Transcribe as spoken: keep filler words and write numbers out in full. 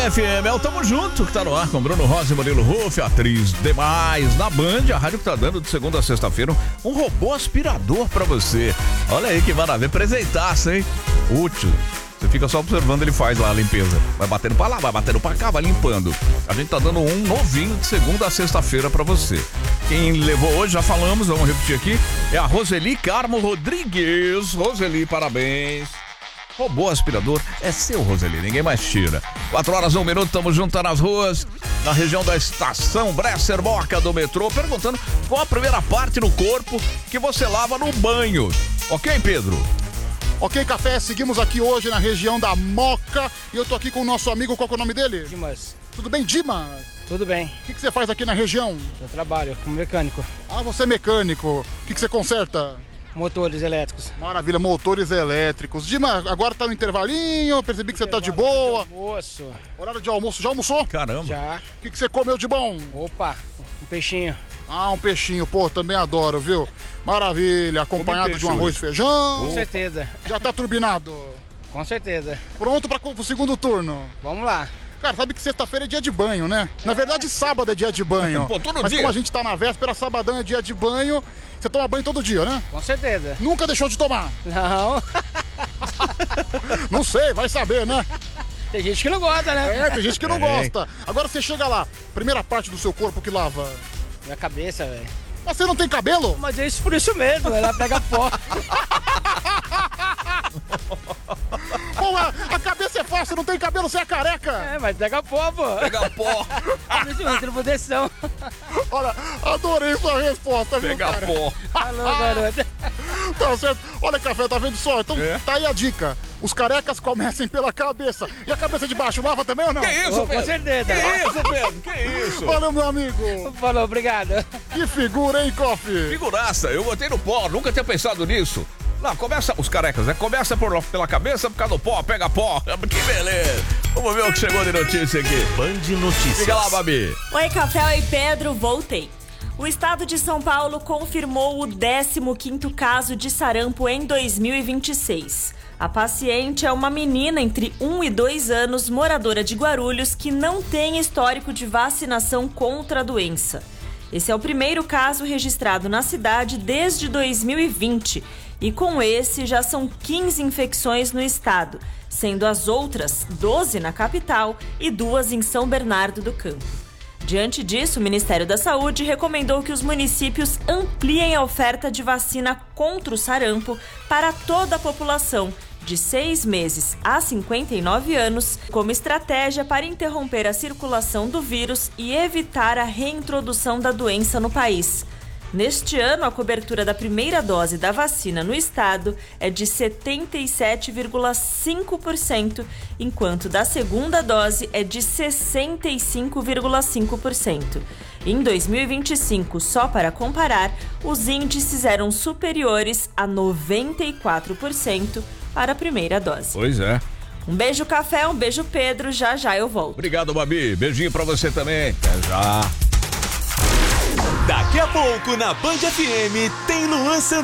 F M, é o Tamo Junto, que tá no ar com Bruno Rosa e Murilo Ruff, atriz demais, na Band, a rádio que tá dando de segunda a sexta-feira um robô aspirador pra você. Olha aí que maravilha, presentaço, hein? Útil. Você fica só observando, ele faz lá a limpeza. Vai batendo pra lá, vai batendo pra cá, vai limpando. A gente tá dando um novinho de segunda a sexta-feira pra você. Quem levou hoje, já falamos, vamos repetir aqui, é a Roseli Carmo Rodrigues. Roseli, parabéns. Robô aspirador é seu, Roseli, ninguém mais tira. Quatro horas, um minuto, tamo junto, tá nas ruas, na região da estação Bresser Moca do metrô, perguntando qual a primeira parte do corpo que você lava no banho. Ok, Pedro? Ok, Café, seguimos aqui hoje na região da Moca e eu tô aqui com o nosso amigo, qual que é o nome dele? Dimas. Tudo bem, Dimas? Tudo bem. O que, que você faz aqui na região? Eu trabalho como mecânico. Ah, você é mecânico. O que, que você conserta? Motores elétricos. Maravilha, motores elétricos. Dimas, agora tá no intervalinho, percebi que você tá de boa. Almoço. Horário de almoço, já almoçou? Caramba. Já. O que, que você comeu de bom? Opa, um peixinho. Ah, um peixinho, pô, também adoro, viu? Maravilha, acompanhado peixe de um arroz e hoje. feijão. Com certeza. Já tá turbinado. Com certeza. Pronto para o segundo turno. Vamos lá. Cara, sabe que sexta-feira é dia de banho, né? Na verdade, sábado é dia de banho. Pô, todo Mas dia. como a gente tá na véspera, sabadão é dia de banho. Você toma banho todo dia, né? Com certeza. Nunca deixou de tomar. Não. Não sei, vai saber, né? Tem gente que não gosta, né? É, tem gente que não É. gosta. Agora você chega lá, primeira parte do seu corpo que lava. Minha cabeça, velho. Mas você não tem cabelo? Mas é isso por isso mesmo, ela pega pó. Pô, a, a cabeça é fácil, não tem cabelo, você é careca. É, mas pega pó, pô. Pega pó, Por isso entra proteção. Olha, adorei sua resposta, viu, pega cara? pó. Alô, garota. Tá certo. Olha, Café, tá vendo só? Então É. tá aí a dica. Os carecas comecem pela cabeça. E a cabeça de baixo, lava também ou não? Que isso, Oh, Pedro? com certeza. Que isso, Pedro? Que isso? Valeu, meu amigo. Falou, obrigado. Que figura, hein, Coffee? Figuraça, eu botei no pó, nunca tinha pensado nisso. Não, começa, os carecas, né? Começa por, pela cabeça, por causa do pó, pega pó. Que beleza. Vamos ver o que chegou de notícia aqui. Band Notícias. Fica lá, Babi. Oi, Café, oi, Pedro, voltei. O estado de São Paulo confirmou o décimo quinto caso de sarampo em dois mil e vinte e seis. A paciente é uma menina entre um e dois anos, moradora de Guarulhos, que não tem histórico de vacinação contra a doença. Esse é o primeiro caso registrado na cidade desde dois mil e vinte e com esse já são quinze infecções no estado, sendo as outras doze na capital e duas em São Bernardo do Campo. Diante disso, o Ministério da Saúde recomendou que os municípios ampliem a oferta de vacina contra o sarampo para toda a população, de seis meses a cinquenta e nove anos, como estratégia para interromper a circulação do vírus e evitar a reintrodução da doença no país. Neste ano, a cobertura da primeira dose da vacina no estado é de setenta e sete vírgula cinco por cento, enquanto da segunda dose é de sessenta e cinco vírgula cinco por cento. Em dois mil e vinte e cinco, só para comparar, os índices eram superiores a noventa e quatro por cento para a primeira dose. Pois é. Um beijo, Café, um beijo, Pedro. Já já eu volto. Obrigado, Babi. Beijinho pra você também. Até já. Daqui a pouco na Band F M tem Luan Santana.